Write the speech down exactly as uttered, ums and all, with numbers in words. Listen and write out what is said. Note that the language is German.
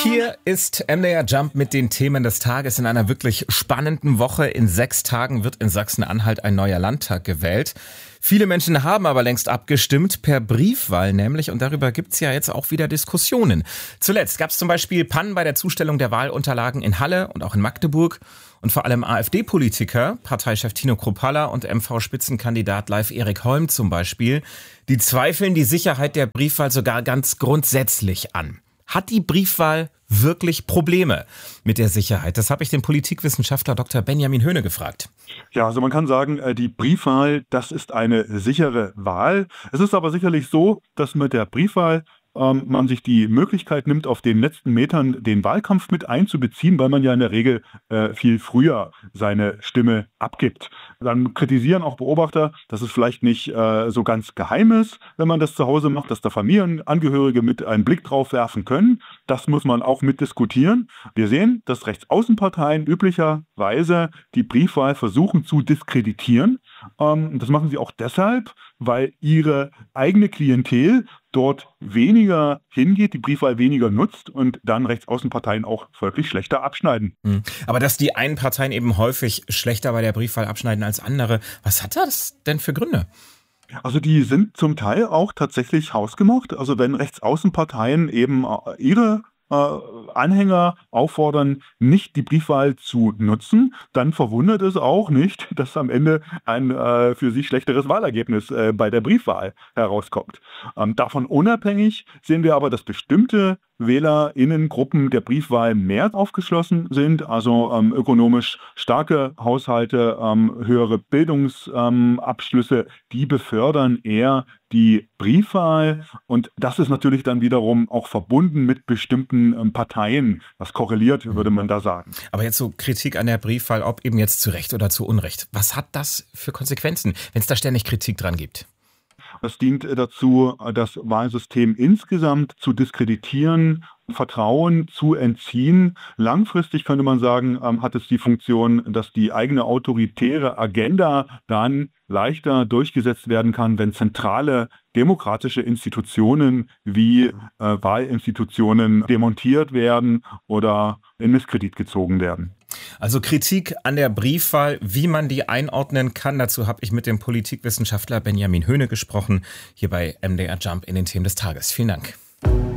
Hier ist M D R Jump mit den Themen des Tages in einer wirklich spannenden Woche. In sechs Tagen wird in Sachsen-Anhalt ein neuer Landtag gewählt. Viele Menschen haben aber längst abgestimmt, per Briefwahl nämlich. Und darüber gibt's ja jetzt auch wieder Diskussionen. Zuletzt gab's zum Beispiel Pannen bei der Zustellung der Wahlunterlagen in Halle und auch in Magdeburg. Und vor allem AfD-Politiker, Parteichef Tino Kruppalla und M V-Spitzenkandidat Leif Erik Holm zum Beispiel, die zweifeln die Sicherheit der Briefwahl sogar ganz grundsätzlich an. Hat die Briefwahl wirklich Probleme mit der Sicherheit? Das habe ich den Politikwissenschaftler Doktor Benjamin Höhne gefragt. Ja, also man kann sagen, die Briefwahl, das ist eine sichere Wahl. Es ist aber sicherlich so, dass mit der Briefwahl ähm, man sich die Möglichkeit nimmt, auf den letzten Metern den Wahlkampf mit einzubeziehen, weil man ja in der Regel äh, viel früher seine Stimme abgibt. Dann kritisieren auch Beobachter, dass es vielleicht nicht äh, so ganz geheim ist, wenn man das zu Hause macht, dass da Familienangehörige mit einen Blick drauf werfen können. Das muss man auch mitdiskutieren. Wir sehen, dass Rechtsaußenparteien üblicherweise die Briefwahl versuchen zu diskreditieren. Ähm, das machen sie auch deshalb, weil ihre eigene Klientel dort weniger hingeht, die Briefwahl weniger nutzt und dann Rechtsaußenparteien auch folglich schlechter abschneiden. Aber dass die einen Parteien eben häufig schlechter bei der Briefwahl abschneiden als andere, was hat das denn für Gründe? Also die sind zum Teil auch tatsächlich hausgemacht. Also wenn Rechtsaußenparteien eben ihre Anhänger auffordern, nicht die Briefwahl zu nutzen, dann verwundert es auch nicht, dass am Ende ein äh, für sie schlechteres Wahlergebnis äh, bei der Briefwahl herauskommt. Ähm, davon unabhängig sehen wir aber, dass bestimmte WählerInnengruppen der Briefwahl mehr aufgeschlossen sind, also ähm, ökonomisch starke Haushalte, ähm, höhere Bildungsabschlüsse, ähm, die befördern eher die Briefwahl, und das ist natürlich dann wiederum auch verbunden mit bestimmten ähm, Parteien. Das korreliert, würde man da sagen. Aber jetzt so Kritik an der Briefwahl, ob eben jetzt zu Recht oder zu Unrecht. Was hat das für Konsequenzen, wenn es da ständig Kritik dran gibt? Das dient dazu, das Wahlsystem insgesamt zu diskreditieren, Vertrauen zu entziehen. Langfristig könnte man sagen, hat es die Funktion, dass die eigene autoritäre Agenda dann leichter durchgesetzt werden kann, wenn zentrale demokratische Institutionen wie äh, Wahlinstitutionen demontiert werden oder in Misskredit gezogen werden. Also Kritik an der Briefwahl, wie man die einordnen kann, dazu habe ich mit dem Politikwissenschaftler Benjamin Höhne gesprochen, hier bei M D R Jump in den Themen des Tages. Vielen Dank.